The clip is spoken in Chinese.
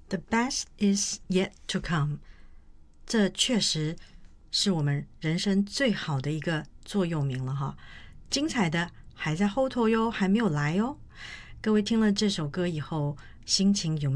The best is yet to come， 这确实是我们人生最好的一个座右铭了哈。精彩的还在后头哟，还没有来哦。各位听了这首歌以后，心情有